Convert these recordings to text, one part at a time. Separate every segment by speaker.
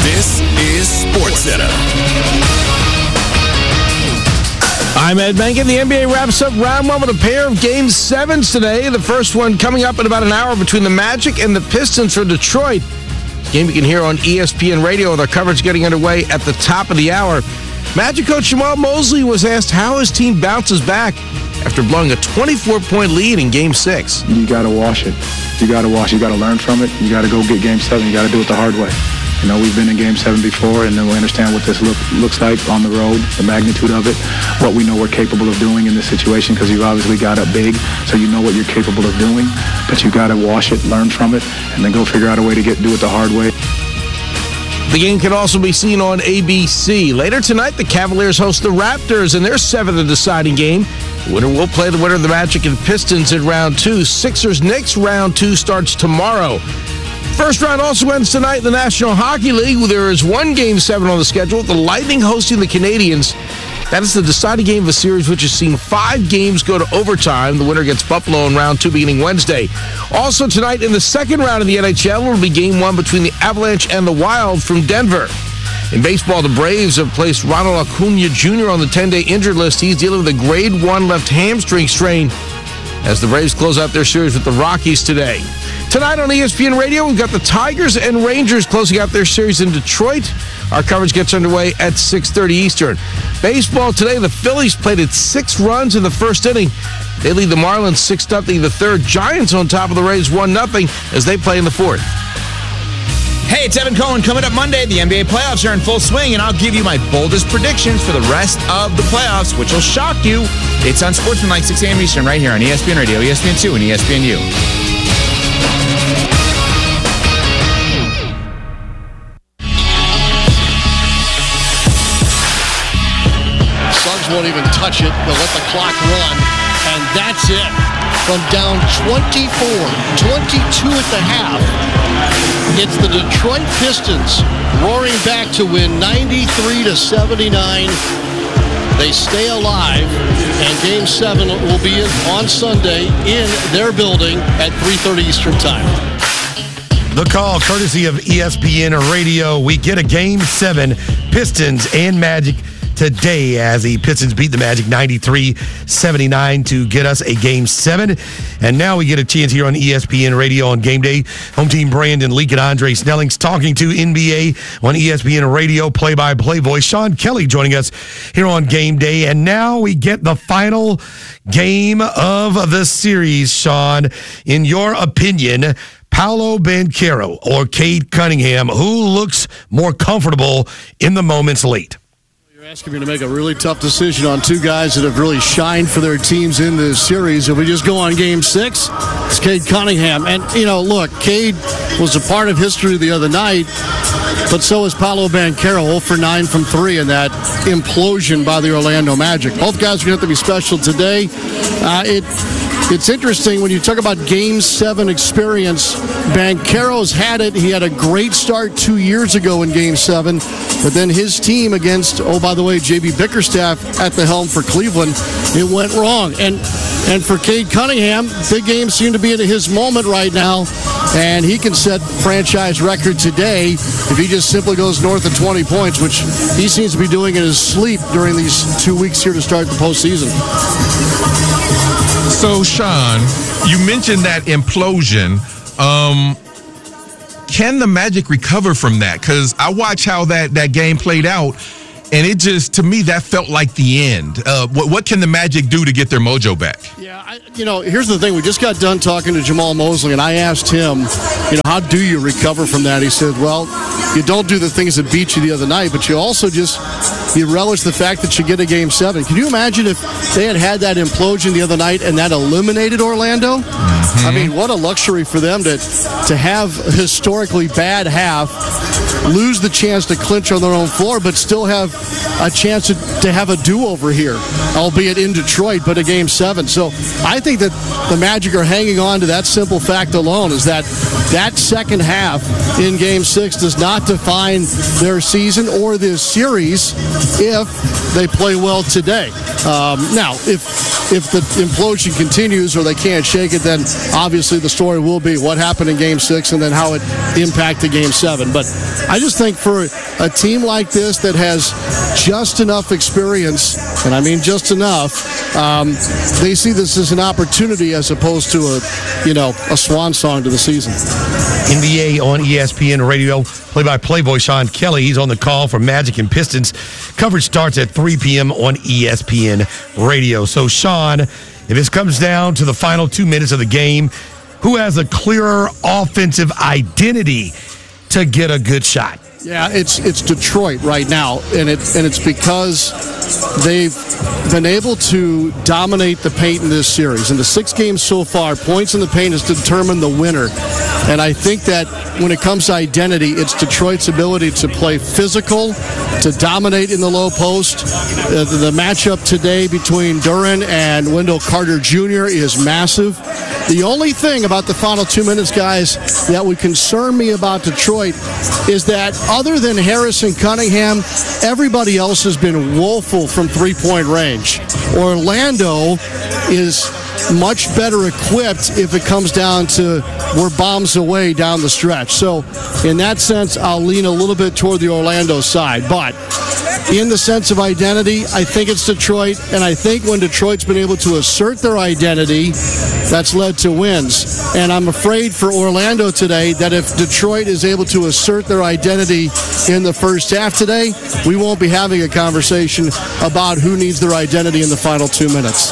Speaker 1: This is SportsCenter.
Speaker 2: I'm Ed Benkin. The NBA wraps up round one with a pair of Game 7s today. The first one coming up in about an hour between the Magic and the Pistons for Detroit. Game you can hear on ESPN Radio with our coverage getting underway at the top of the hour. Magic coach Jamahl Mosley was asked how his team bounces back after blowing a 24-point lead in Game 6.
Speaker 3: You got to wash it. You got to wash it. You got to learn from it. You got to go get Game 7. You got to do it the hard way. You know, we've been in Game 7 before, and then we understand what this looks like on the road, the magnitude of it, what we know we're capable of doing in this situation, because you've obviously got up big, so you know what you're capable of doing, but you got to wash it, learn from it, and then go figure out a way to do it the hard way.
Speaker 2: The game can also be seen on ABC. Later tonight, the Cavaliers host the Raptors in their seventh and deciding game. The winner will play the winner of the Magic and Pistons in round 2. Sixers-Knicks round 2 starts tomorrow. First round also ends tonight in the National Hockey League. There is one Game 7 on the schedule. The Lightning hosting the Canadiens. That is the deciding game of a series which has seen 5 games go to overtime. The winner gets Buffalo in round 2 beginning Wednesday. Also tonight in the second round of the NHL will be Game 1 between the Avalanche and the Wild from Denver. In baseball, the Braves have placed Ronald Acuna Jr. on the 10-day injured list. He's dealing with a grade 1 left hamstring strain as the Braves close out their series with the Rockies today. Tonight on ESPN Radio, we've got the Tigers and Rangers closing out their series in Detroit. Our coverage gets underway at 6:30 Eastern. Baseball today, the Phillies played at 6 runs in the first inning. They lead the Marlins 6-0 the third. Giants on top of the Rays 1-0 as they play in the fourth.
Speaker 4: Hey, it's Evan Cohen. Coming up Monday, the NBA playoffs are in full swing, and I'll give you my boldest predictions for the rest of the playoffs, which will shock you. It's on Sportsmanlike 6 a.m. Eastern right here on ESPN Radio, ESPN2, and ESPNU.
Speaker 5: Suns won't even touch it. They'll let the clock run, and that's it. From down 24, 22 at the half, it's the Detroit Pistons roaring back to win 93-79. They stay alive, and Game 7 will be on Sunday in their building at 3:30 Eastern Time.
Speaker 6: The call, courtesy of ESPN Radio. We get a Game 7, Pistons and Magic today as the Pistons beat the Magic 93-79 to get us a Game 7. And now we get a chance here on ESPN Radio on game day. Home team Brandon Leak and Andre Snellings talking to NBA on ESPN Radio play-by-play voice. Sean Kelly joining us here on game day. And now we get the final game of the series, Sean. In your opinion, Paolo Banchero or Cade Cunningham, who looks more comfortable in the moments late?
Speaker 5: You're asking me to make a really tough decision on two guys that have really shined for their teams in this series. If we just go on Game 6, it's Cade Cunningham. And, you know, look, Cade was a part of history the other night, but so is Paolo Banchero, 0 for 9 from 3 in that implosion by the Orlando Magic. Both guys are going to have to be special today. It's interesting when you talk about Game 7 experience. Banchero's had it. He had a great start 2 years ago in Game 7, but then his team against, oh, by the way, J.B. Bickerstaff at the helm for Cleveland, it went wrong. And for Cade Cunningham, big games seem to be in his moment right now, and he can set franchise record today if he just simply goes north of 20 points, which he seems to be doing in his sleep during these 2 weeks here to start the postseason.
Speaker 7: So, Sean, you mentioned that implosion. Can the Magic recover from that? Because I watched how that game played out, and it just, to me, that felt like the end. What can the Magic do to get their mojo back?
Speaker 5: Yeah, here's the thing. We just got done talking to Jamahl Mosley, and I asked him, how do you recover from that? He said, well, you don't do the things that beat you the other night, but you also you relish the fact that you get a Game 7. Can you imagine if they had that implosion the other night and that eliminated Orlando? Mm-hmm. I mean, what a luxury for them to have a historically bad half, lose the chance to clinch on their own floor, but still have a chance to have a do-over here, albeit in Detroit, but a Game 7. So I think that the Magic are hanging on to that simple fact alone, is that second half in Game 6 does not define their season or this series if they play well today. Now, if the implosion continues or they can't shake it, then obviously the story will be what happened in Game 6 and then how it impacted Game 7. But I just think for a team like this that has just enough experience, and I mean just enough, they see this as an opportunity as opposed to a swan song to the season.
Speaker 6: NBA on ESPN Radio, play-by-play boy Sean Kelly. He's on the call for Magic and Pistons. Coverage starts at 3 p.m. on ESPN Radio. So, Sean, if this comes down to the final 2 minutes of the game, who has a clearer offensive identity to get a good shot?
Speaker 5: Yeah, it's Detroit right now, and it's because they've been able to dominate the paint in this series. In the 6 games so far, points in the paint has determined the winner. And I think that when it comes to identity, it's Detroit's ability to play physical, to dominate in the low post. The matchup today between Duren and Wendell Carter Jr. is massive. The only thing about the final 2 minutes, guys, that would concern me about Detroit is that other than Harris and Cunningham, everybody else has been woeful from three-point range. Orlando is much better equipped if it comes down to we're bombs away down the stretch. So in that sense, I'll lean a little bit toward the Orlando side. But in the sense of identity, I think it's Detroit. And I think when Detroit's been able to assert their identity, that's led to wins. And I'm afraid for Orlando today that if Detroit is able to assert their identity in the first half today, we won't be having a conversation about who needs their identity in the final 2 minutes.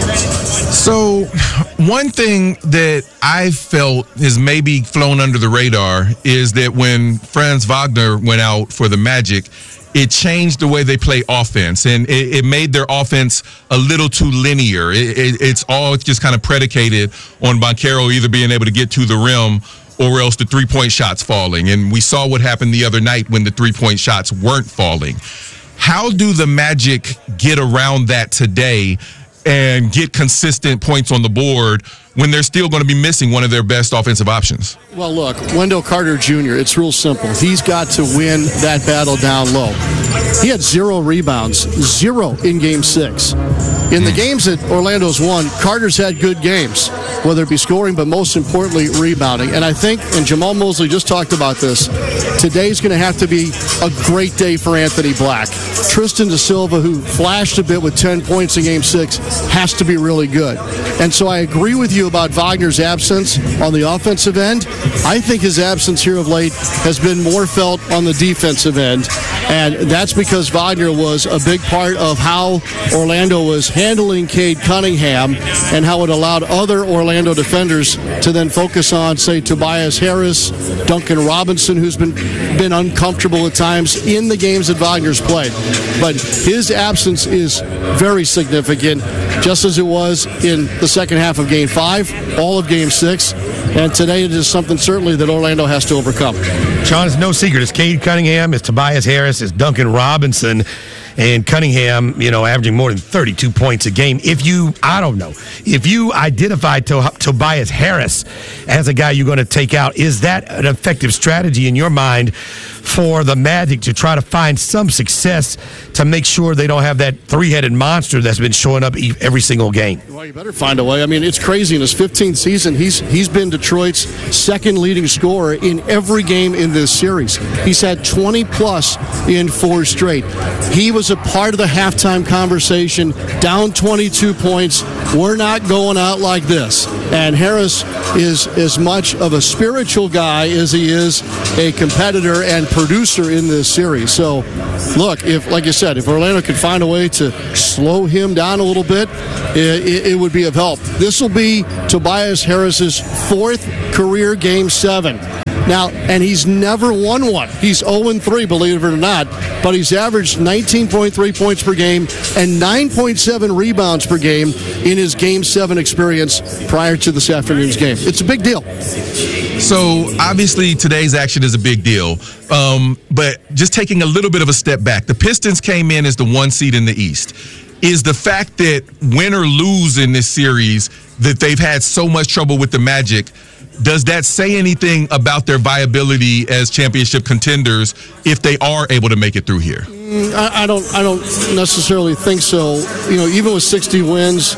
Speaker 7: So, one thing that I felt has maybe flown under the radar is that when Franz Wagner went out for the Magic, it changed the way they play offense, and it made their offense a little too linear. It's all just kind of predicated on Banchero either being able to get to the rim or else the three-point shots falling. And we saw what happened the other night when the three-point shots weren't falling. How do the Magic get around that today and get consistent points on the board when they're still going to be missing one of their best offensive options?
Speaker 5: Well, look, Wendell Carter Jr., it's real simple. He's got to win that battle down low. He had 0 rebounds, 0 in Game 6. In the games that Orlando's won, Carter's had good games, whether it be scoring, but most importantly, rebounding. And I think, and Jamal Mosley just talked about this, today's going to have to be a great day for Anthony Black. Tristan Da Silva, who flashed a bit with 10 points in Game 6, has to be really good. And so I agree with you about Wagner's absence on the offensive end. I think his absence here of late has been more felt on the defensive end. And that's because Wagner was a big part of how Orlando was handling Cade Cunningham and how it allowed other Orlando defenders to then focus on, say, Tobias Harris, Duncan Robinson, who's been uncomfortable at times in the games that Wagner's played. But his absence is very significant, just as it was in the second half of Game 5, all of Game 6. And today it is something certainly that Orlando has to overcome.
Speaker 6: Sean, it's no secret. It's Cade Cunningham, it's Tobias Harris, it's Duncan Robinson, and Cunningham, averaging more than 32 points a game. If you identify Tobias Harris as a guy you're going to take out, is that an effective strategy in your mind for the Magic to try to find some success to make sure they don't have that three-headed monster that's been showing up every single game?
Speaker 5: Well, you better find a way. I mean, it's crazy. In his 15th season, he's been Detroit's second leading scorer in every game in this series. He's had 20-plus in 4 straight. He was a part of the halftime conversation, down 22 points. We're not going out like this. And Harris is as much of a spiritual guy as he is a competitor and producer in this series. So, look, like you said, if Orlando could find a way to slow him down a little bit, it would be of help. This will be Tobias Harris's 4th career Game 7. Now, and he's never won one. He's 0-3, believe it or not, but he's averaged 19.3 points per game and 9.7 rebounds per game in his Game 7 experience prior to this afternoon's game. It's a big deal.
Speaker 7: So, obviously, today's action is a big deal. But just taking a little bit of a step back, the Pistons came in as the 1 seed in the East. Is the fact that win or lose in this series, that they've had so much trouble with the Magic, does that say anything about their viability as championship contenders if they are able to make it through here?
Speaker 5: I don't necessarily think so. Even with 60 wins,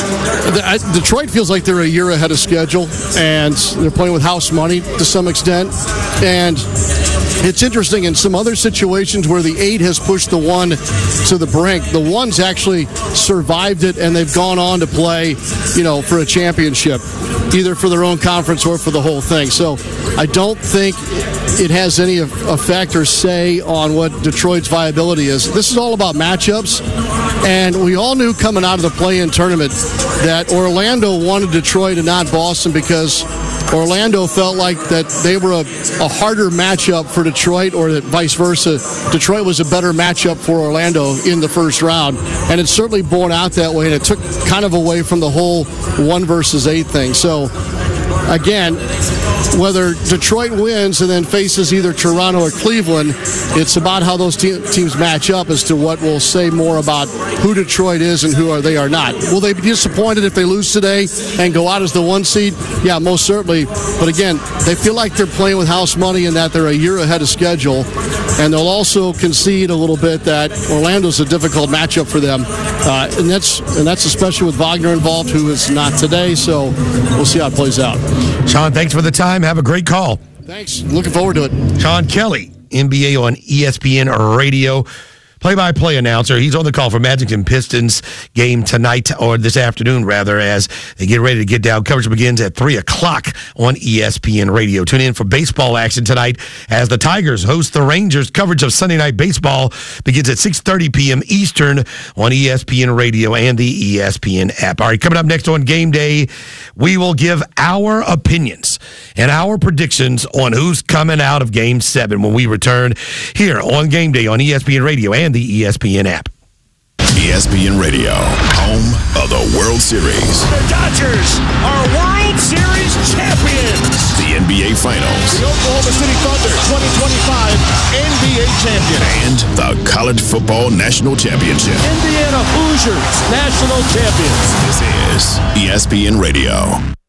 Speaker 5: Detroit feels like they're a year ahead of schedule, and they're playing with house money to some extent. And it's interesting, in some other situations where the 8 has pushed the 1 to the brink, the 1's actually survived it, and they've gone on to play, for a championship, either for their own conference or for the whole thing. So I don't think it has any effect or say on what Detroit's viability is. This is all about matchups, and we all knew coming out of the play-in tournament that Orlando wanted Detroit and not Boston because Orlando felt like that they were a harder matchup for Detroit, or that vice versa. Detroit was a better matchup for Orlando in the first round, and it's certainly borne out that way, and it took kind of away from the whole 1 versus 8 thing. So, again, whether Detroit wins and then faces either Toronto or Cleveland, it's about how those teams match up as to what will say more about who Detroit is and who they are not. Will they be disappointed if they lose today and go out as the 1 seed? Yeah, most certainly. But again, they feel like they're playing with house money and that they're a year ahead of schedule. And they'll also concede a little bit that Orlando's a difficult matchup for them. And that's especially with Wagner involved, who is not today. So we'll see how it plays out.
Speaker 6: Sean, thanks for the time. Have a great call.
Speaker 5: Thanks. Looking forward to it.
Speaker 6: Sean Kelly, NBA on ESPN Radio. Play-by-play announcer. He's on the call for Magic and Pistons game tonight, or this afternoon, rather, as they get ready to get down. Coverage begins at 3 o'clock on ESPN Radio. Tune in for baseball action tonight as the Tigers host the Rangers. Coverage of Sunday Night Baseball begins at 6:30 p.m. Eastern on ESPN Radio and the ESPN app. All right, coming up next on Game Day, we will give our opinions and our predictions on who's coming out of Game 7 when we return here on Game Day on ESPN Radio and the ESPN app.
Speaker 1: ESPN Radio, home of the World Series.
Speaker 8: The Dodgers are World Series champions.
Speaker 1: The NBA Finals.
Speaker 8: The Oklahoma City Thunder 2025 NBA champion.
Speaker 1: And the College Football National Championship.
Speaker 8: Indiana Hoosiers national champions.
Speaker 1: This is ESPN Radio.